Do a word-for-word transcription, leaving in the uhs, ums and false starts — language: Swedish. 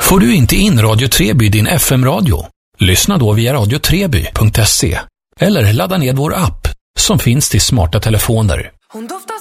Får du inte in Radio Treby i din F M-radio? Lyssna då via radio treby punkt se eller ladda ned vår app som finns till smarta telefoner. Hon doftar